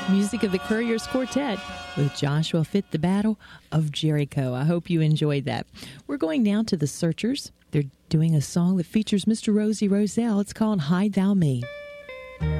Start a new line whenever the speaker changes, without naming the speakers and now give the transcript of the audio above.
Music of the Couriers Quartet with Joshua Fit, the Battle of Jericho. I hope you enjoyed that. We're going now to the Searchers. They're doing a song that features Mr. Rosie Roselle. It's called Hide Thou Me.